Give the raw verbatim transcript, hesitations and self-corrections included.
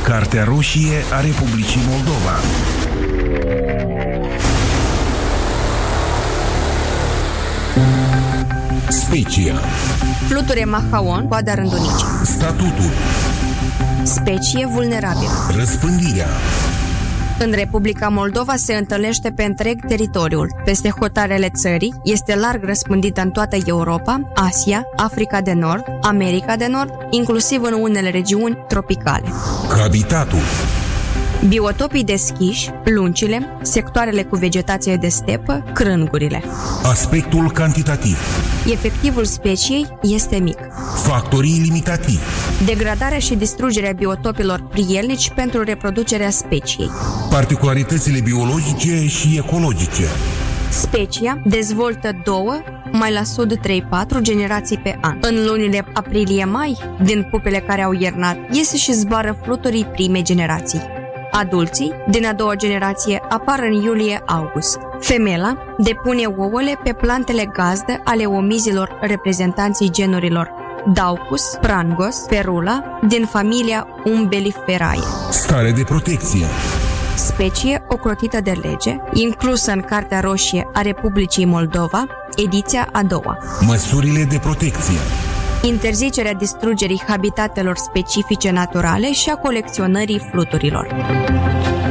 Cartea roșie a Republicii Moldova. Specia. Fluture mahaon, coada rândunice. Statutul. Specie vulnerabilă. Răspândirea. În Republica Moldova se întâlnește pe întreg teritoriul. Peste hotarele țării este larg răspândită în toată Europa, Asia, Africa de Nord, America de Nord, inclusiv în unele regiuni tropicale. Habitatul. Biotopii deschiși, luncile, sectoarele cu vegetație de stepă, crângurile. Aspectul cantitativ. Efectivul speciei este mic. Factorii limitativi. Degradarea și distrugerea biotopilor prielnici pentru reproducerea speciei. Particularitățile biologice și ecologice. Specia dezvoltă două, mai la sud trei patru generații pe an. În lunile aprilie-mai, din pupele care au iernat, iese și zboară fluturii primei generații. Adulții, din a doua generație, apar în iulie-august. Femela depune ouăle pe plantele gazdă ale omizilor reprezentanții genurilor Daucus, Prangos, Ferula, din familia Umbelliferae. Stare de protecție. Specie ocrotită de lege, inclusă în Cartea Roșie a Republicii Moldova, ediția a doua. Măsurile de protecție. Interzicerea distrugerii habitatelor specifice naturale și a colecționării fluturilor.